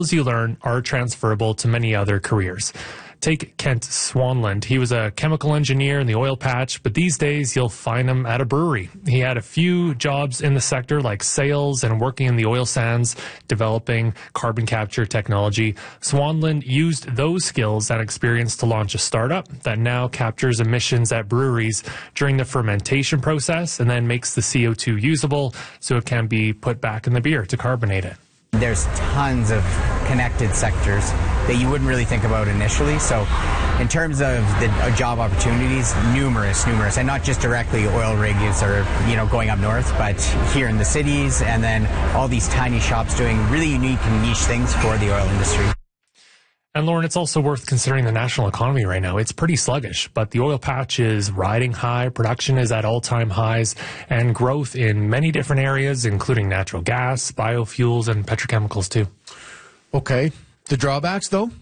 you learn are transferable to many other careers. Take Kent Swanland. He was a chemical engineer in the oil patch, but these days you'll find him at a brewery. He had a few jobs in the sector like sales and working in the oil sands, developing carbon capture technology. Swanland used those skills and experience to launch a startup that now captures emissions at breweries during the fermentation process and then makes the CO2 usable so it can be put back in the beer to carbonate it. There's tons of connected sectors that you wouldn't really think about initially. So in terms of the job opportunities, numerous, and not just directly oil rigs or, going up north, but here in the cities, and then all these tiny shops doing really unique and niche things for the oil industry. And Lauren, it's also worth considering the national economy right now. It's pretty sluggish, but the oil patch is riding high, production is at all-time highs, and growth in many different areas, including natural gas, biofuels, and petrochemicals too. Okay. The drawbacks, though?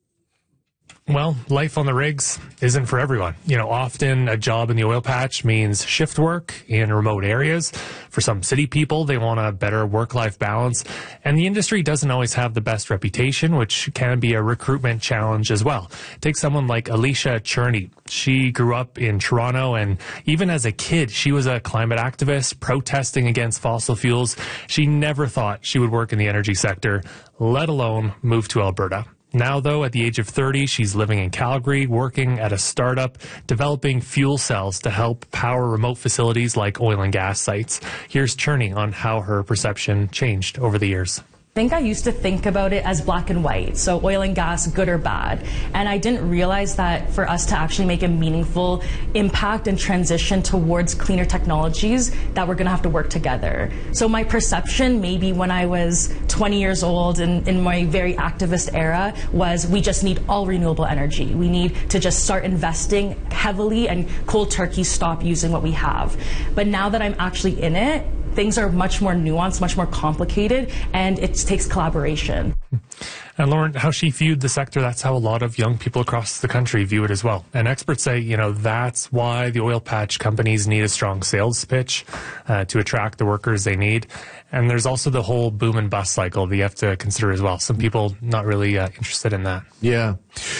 Well, life on the rigs isn't for everyone. Often a job in the oil patch means shift work in remote areas. For some city people, they want a better work-life balance. And the industry doesn't always have the best reputation, which can be a recruitment challenge as well. Take someone like Alicia Cherney. She grew up in Toronto, and even as a kid, she was a climate activist protesting against fossil fuels. She never thought she would work in the energy sector, let alone move to Alberta. Now, though, at the age of 30, she's living in Calgary, working at a startup, developing fuel cells to help power remote facilities like oil and gas sites. Here's Cherney on how her perception changed over the years. I think I used to think about it as black and white, so oil and gas, good or bad. And I didn't realize that for us to actually make a meaningful impact and transition towards cleaner technologies, that we're going to have to work together. So my perception, maybe when I was 20 years old and in my very activist era, was we just need all renewable energy. We need to just start investing heavily and cold turkey stop using what we have. But now that I'm actually in it, things are much more nuanced, much more complicated, and it takes collaboration. And Lauren, how she viewed the sector, that's how a lot of young people across the country view it as well. And experts say, that's why the oil patch companies need a strong sales pitch to attract the workers they need. And there's also the whole boom and bust cycle that you have to consider as well. Some people not really interested in that. Yeah.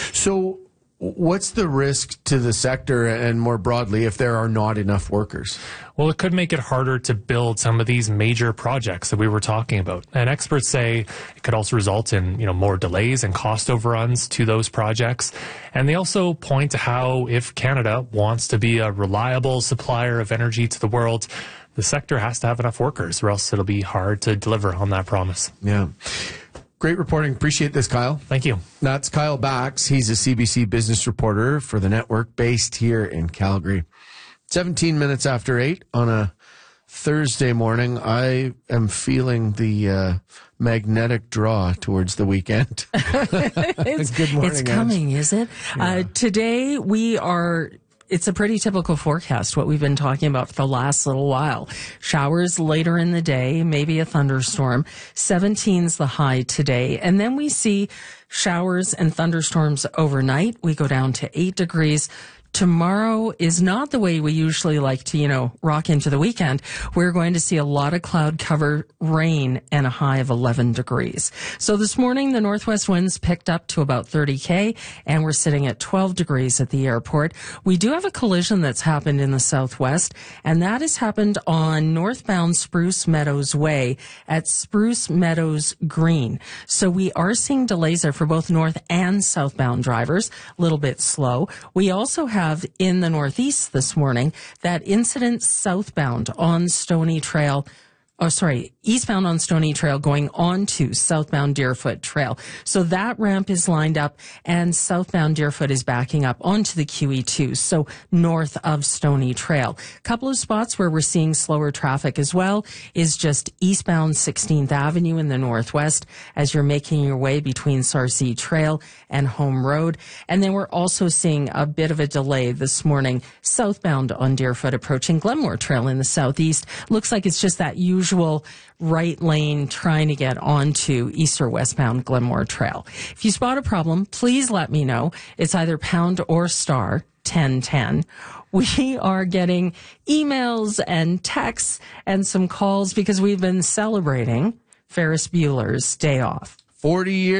So what's the risk to the sector and more broadly if there are not enough workers? Well, it could make it harder to build some of these major projects that we were talking about. And experts say it could also result in, more delays and cost overruns to those projects. And they also point to how if Canada wants to be a reliable supplier of energy to the world, the sector has to have enough workers or else it'll be hard to deliver on that promise. Yeah. Great reporting. Appreciate this, Kyle. Thank you. That's Kyle Bax. He's a CBC business reporter for the network based here in Calgary. 17 minutes after 8 on a Thursday morning. I am feeling the magnetic draw towards the weekend. Good morning. It's coming, is it? Yeah. Today it's a pretty typical forecast, what we've been talking about for the last little while. Showers later in the day, maybe a thunderstorm. 17's the high today. And then we see showers and thunderstorms overnight. We go down to 8 degrees. Tomorrow is not the way we usually like to, rock into the weekend. We're going to see a lot of cloud cover, rain, and a high of 11 degrees. So this morning, the northwest winds picked up to about 30 km, and we're sitting at 12 degrees at the airport. We do have a collision that's happened in the southwest, and that has happened on northbound Spruce Meadows Way at Spruce Meadows Green. So we are seeing delays there for both north and southbound drivers, a little bit slow. We also have in the northeast this morning that incident southbound on Stony Trail. Eastbound on Stony Trail going on to southbound Deerfoot Trail. So that ramp is lined up and southbound Deerfoot is backing up onto the QE2, so north of Stony Trail. A couple of spots where we're seeing slower traffic as well is just eastbound 16th Avenue in the northwest as you're making your way between Sarcee Trail and Home Road. And then we're also seeing a bit of a delay this morning southbound on Deerfoot approaching Glenmore Trail in the southeast. Looks like it's just that usual right lane trying to get onto east or westbound Glenmore Trail. If you spot a problem, please let me know. It's either pound or star 1010. We are getting emails and texts and some calls because we've been celebrating Ferris Bueller's Day Off. 40 years.